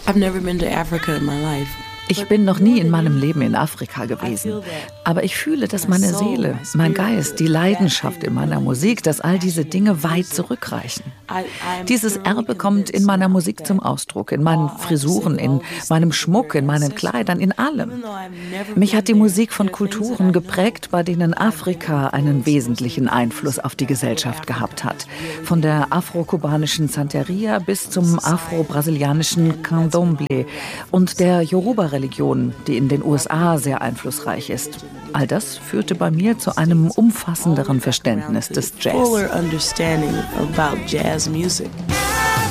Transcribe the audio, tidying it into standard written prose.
I've never been to Africa in my life. Ich bin noch nie in meinem Leben in Afrika gewesen. Aber ich fühle, dass meine Seele, mein Geist, die Leidenschaft in meiner Musik, dass all diese Dinge weit zurückreichen. Dieses Erbe kommt in meiner Musik zum Ausdruck, in meinen Frisuren, in meinem Schmuck, in meinen Kleidern, in allem. Mich hat die Musik von Kulturen geprägt, bei denen Afrika einen wesentlichen Einfluss auf die Gesellschaft gehabt hat. Von der afro-kubanischen Santeria bis zum afro-brasilianischen Candomblé und der Yoruba-Religion, die in den USA sehr einflussreich ist. All das führte bei mir zu einem umfassenderen Verständnis des Jazz. Fuller understanding about jazz music.